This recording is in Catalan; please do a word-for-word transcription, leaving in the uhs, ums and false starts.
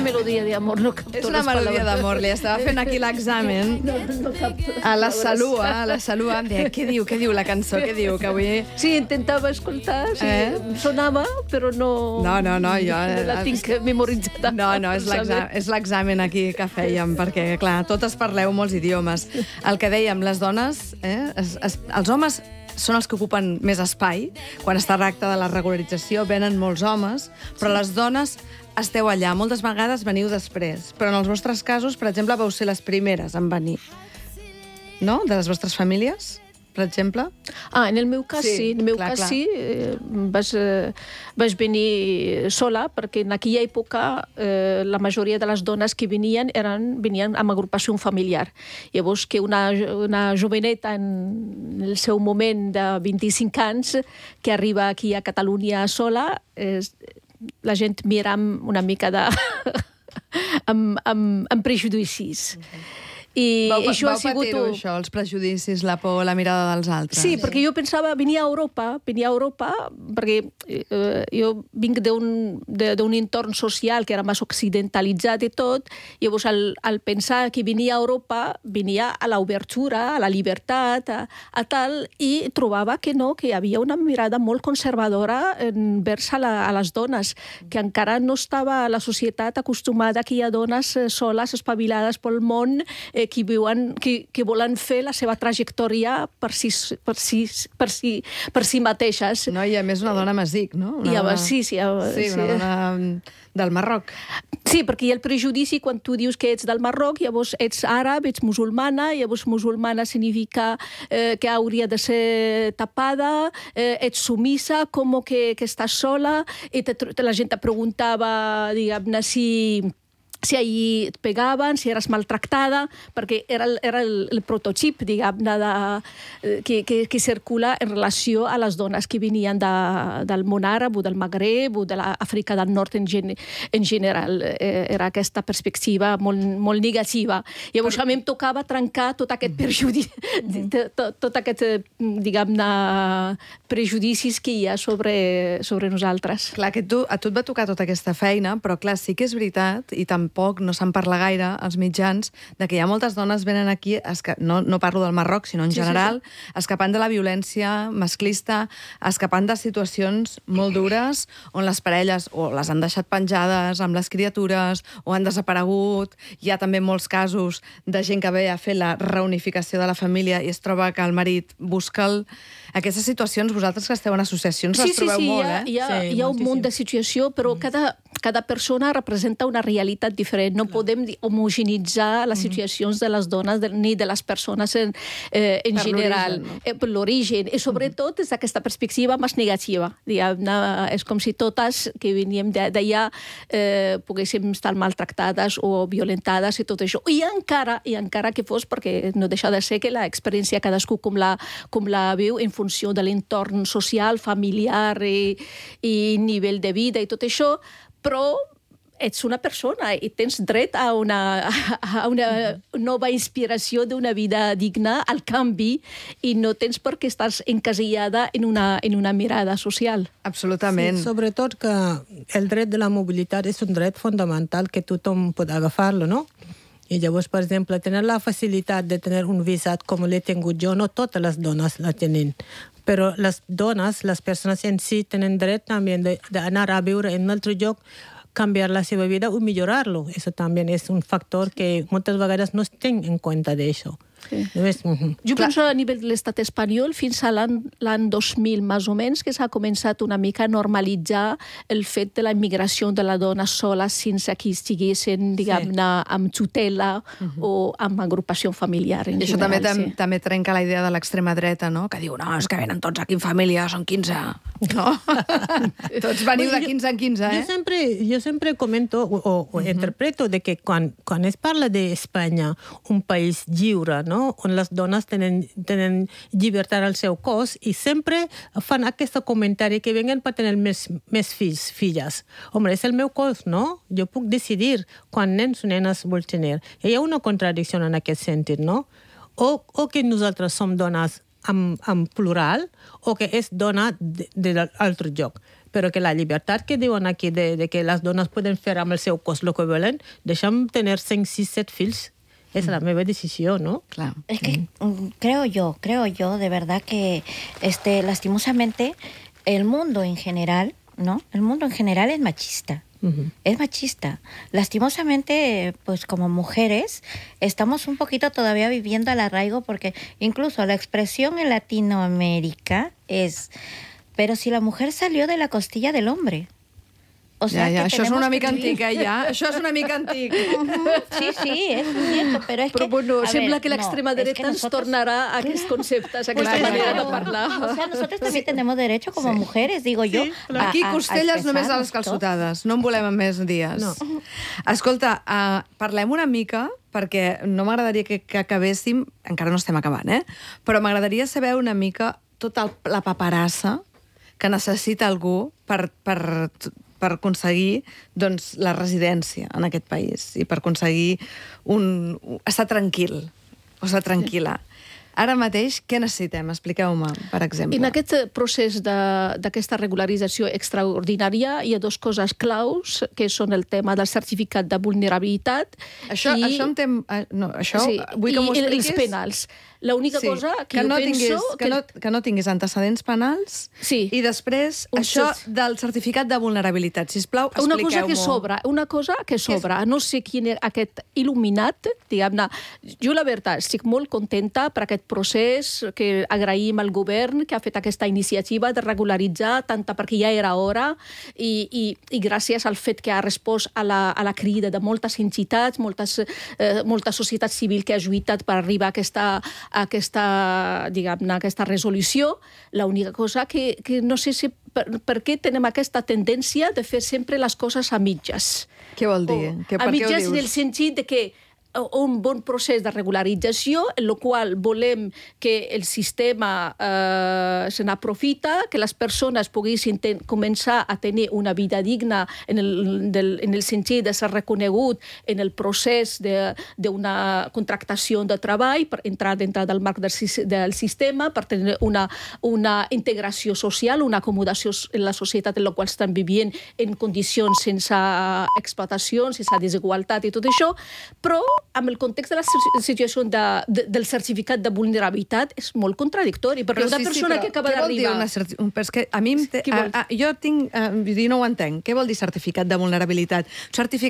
melodia d'amor, no capto És una les melodia paraules. d'amor. Li estava fent aquí l'examen No, no capto les a la paraules. Salua, a la Salua, em deia, què diu, què diu la cançó, què diu, que avui... Sí, intentava escoltar, sí, Eh? em sonava, però no... No, no, no, jo... No la tinc memoritzada. No, no, és l'examen, és l'examen aquí que fèiem, perquè, clar, totes parleu molts idiomes. El que dèiem, les dones, eh, es, es, els homes són els que ocupen més espai. Quan es tracta de la regularització venen molts homes, però les dones esteu allà. Moltes vegades veniu després, però en els vostres casos, per exemple, vau ser les primeres en venir. No? De les vostres famílies, per exemple? Ah, en el meu cas Sí, sí, en el meu clar, cas clar. sí, eh, vaig, eh, vaig venir sola, perquè en aquella època eh, la majoria de les dones que venien eren, venien amb agrupació familiar. Llavors que una, una joveneta en el seu moment de vint-i-cinc anys que arriba aquí a Catalunya sola, eh, la gent mira amb una mica de... amb, amb, amb prejudicis. I Vau, això vau ha sigut... patir-ho, això, els prejudicis, la por, la mirada dels altres? Sí, perquè jo pensava, venia a Europa, venia a Europa, perquè eh, jo vinc d'un d'un entorn social que era més occidentalitzat i tot, llavors al, al pensar que venia a Europa, venia a l'obertura, a la llibertat, a, a tal, i trobava que no, que hi havia una mirada molt conservadora envers a, la, a les dones, que encara no estava la societat acostumada que hi ha dones eh, soles, espavilades pel món, eh, que, viuen, que, que volen fer la seva trajectòria per si, per si, per si, per si mateixes. No, i a més una dona masic, no? Una I a, dona... sí, sí, a, Sí, una dona del Marroc. Sí, perquè hi ha el prejudici quan tu dius que ets del Marroc, llavors ets àrab, ets musulmana, llavors musulmana significa eh, que hauria de ser tapada, eh, ets sumisa, com que, que estàs sola, i te, te, la gent te preguntava, diguem-ne, si... si allí et pegaven, si eres maltractada, perquè era el, era el, el prototip, diguem-ne, de, que, que, que circula en relació a les dones que venien de, del món àrab o del Magreb o de l'Àfrica del Nord en, gen, en general. Eh, era aquesta perspectiva molt, molt negativa. Llavors a mi em tocava trencar tot aquest perjudici, tot, tot aquest, diguem-ne, prejudicis que hi ha sobre, sobre nosaltres. Clar, que tu, a tu et va tocar tota aquesta feina, però clar, sí que és veritat, i tampoc no se'n parla gaire als mitjans, de que hi ha moltes dones venen aquí, no, no parlo del Marroc, sinó en general, sí, sí, sí. escapant de la violència masclista, escapant de situacions molt dures, on les parelles o les han deixat penjades amb les criatures, o han desaparegut. Hi ha també molts casos de gent que ve a fer la reunificació de la família i es troba que el marit busca el... Aquestes situacions, vosaltres que esteu en associacions, sí, les trobeu sí, sí, molt, hi ha, eh? Hi ha, Sí, hi ha un moltíssim. munt de situació, però mm. cada, cada persona representa una realitat diferent. No Clar. podem homogeneitzar les situacions de les dones de, ni de les persones en, eh, en Per general, l'origen, no? eh, per l'origen. I sobretot des d'aquesta perspectiva més negativa. Diguem-ne, és com si totes que veníem d'allà eh, poguéssim estar maltractades o violentades i tot això. I encara, i encara que fos, perquè no deixa de ser que l'experiència cadascú com la, com la viu en funció de l'entorn social, familiar i, i nivell de vida i tot això, però ets una persona i tens dret a una, a una nova inspiració d'una vida digna, al canvi, i no tens per què estar encasillada en una, en una mirada social. Absolutament. Sí, sobretot que el dret de la mobilitat és un dret fonamental que tothom pot agafar-lo, no? I llavors, per exemple, tenir la facilitat de tenir un visat com l'he tingut jo, no totes les dones la tenen, però les dones, les persones en si, tenen dret també d'anar a viure en un altre lloc, canviar la seva vida o millorar-lo. Eso també és un factor que moltes vegades no es ten en compte d'això. Sí. Ves, uh-huh. Jo penso a nivell de l'estat espanyol fins a l'any dos mil, més o menys, que s'ha començat una mica a normalitzar el fet de la immigració de la dona sola sense que estiguessin, diguem-ne, amb tutela uh-huh. o amb agrupació familiar en I això general. també, Sí. també trenca la idea de l'extrema dreta, no? Que diu, no, és que venen tots aquí en família, són quinze. No? Tots veniu de quinze en quinze, eh? Jo sempre, jo sempre comento o, o, o uh-huh. interpreto de que quan, quan es parla d'Espanya, un país lliure, no? On les dones tenen, tenen llibertat al seu cos i sempre fan aquest comentari que venen per tenir més, més fills, filles. Home, és el meu cos, no? Jo puc decidir quan nens o nenes vull tenir. Hi ha una contradicció en aquest sentit, no? O, o que nosaltres som dones en, en plural o que és dona de, de l'altre lloc. però que la llibertat que diuen aquí de, de que les dones poden fer amb el seu cos el que volen, deixa'm tenir cinc, sis, set fills. Es la meva decisión, ¿no? Claro. Es que mm, creo yo, creo yo de verdad que este, lastimosamente el mundo en general, ¿no? El mundo en general es machista. Uh-huh. Es machista. Lastimosamente, pues como mujeres, estamos un poquito todavía viviendo al arraigo porque incluso la expresión en Latinoamérica es, pero si la mujer salió de la costilla del hombre. O sea, ja, ja, que això és una mica vivir... antic, eh, ja? Això és una mica antic. Uh-huh. Sí, sí, és cierto, però és Però que... bueno, a sembla ver, que l'extrema no, dreta es que ens nosotros... tornarà a aquests conceptes, a aquesta Claro, manera claro. de parlar. O sea, nosotros también tenemos derecho como sí. mujeres, digo yo, a, Aquí a, costelles a només a les expressar-nos calçotades. No en volem en més dies. No. Escolta, uh, parlem una mica, perquè no m'agradaria que, que acabéssim, encara no estem acabant, eh? Però m'agradaria saber una mica tota el, la paperassa que necessita algú per, per, per aconseguir doncs, la residència en aquest país i per aconseguir un, estar tranquil o estar tranquil·la. Ara mateix, què necessitem? Expliqueu-me, per exemple. En aquest procés d'aquesta regularització extraordinària hi ha dues coses claus, que són el tema del certificat de vulnerabilitat Això, i... això em tem... No, això sí, vull que m'ho i expliquis. els penals. L'única Sí, cosa que, que jo no penso... tinguis, que, que... no, que no tinguis antecedents penals Sí. i després Un això cert- del certificat de vulnerabilitat. Sisplau, Una expliqueu-m'ho. cosa que sobra, una cosa que sobra. No sé quin és aquest il·luminat, diguem-ne. Jo, la veritat, estic molt contenta per aquest procés, que agraïm al govern que ha fet aquesta iniciativa de regularitzar, tant perquè ja era hora, i, i, i gràcies al fet que ha respost a la, a la crida de moltes entitats, moltes, eh, molta societat civil que ha lluitat per arribar a aquesta, a aquesta, diguem-ne, aquesta resolució. L'única cosa que, que no sé si per, per què tenem aquesta tendència de fer sempre les coses a mitges. Què vol dir? O, Que, a per què ho mitges en dius? el sentit de que un bon procés de regularització en el qual volem que el sistema eh, se n'aprofita, que les persones poguessin ten, començar a tenir una vida digna en el, del, en el sentit de ser reconegut en el procés d'una contractació de treball per entrar dintre del marc del, del sistema, per tenir una, una integració social, una acomodació en la societat en la qual estan vivint en condicions sense explotació, sense desigualtat i tot això, però amb el context de la situació de, de, del certificat de vulnerabilitat és molt contradictori, perquè Però una sí, sí, persona però que acaba què vol dir d'arribar... una certi... Però és que a mi... Em te... Què a, vol? a, jo tinc... A, jo no ho entenc. Què vol dir certificat de vulnerabilitat? Un certificat